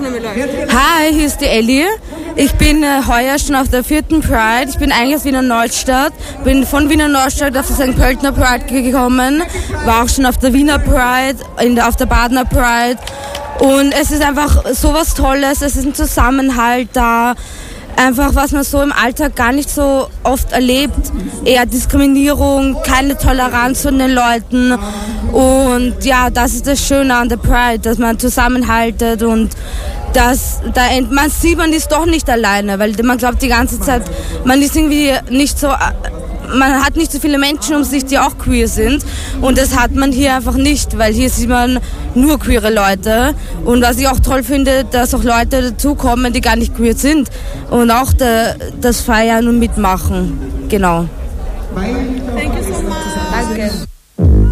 Hi, hier ist die Ellie. Ich bin heuer schon auf der 4. Pride. Ich bin eigentlich aus Wiener Neustadt. Bin von Wiener Neustadt auf die St. Pöltener Pride gekommen. War auch schon auf der Wiener Pride, auf der Badener Pride. Und es ist einfach sowas Tolles. Es ist ein Zusammenhalt da. Einfach, was man so im Alltag gar nicht so oft erlebt. Eher Diskriminierung, keine Toleranz von den Leuten. Und ja, das ist das Schöne an der Pride, dass man zusammenhaltet und man sieht, man ist doch nicht alleine, weil man glaubt die ganze Zeit, man ist irgendwie nicht so, man hat nicht so viele Menschen um sich, die auch queer sind, und das hat man hier einfach nicht, weil hier sieht man nur queere Leute, und was ich auch toll finde, dass auch Leute dazukommen, die gar nicht queer sind und auch das feiern und mitmachen, genau. Thank you so much. Danke.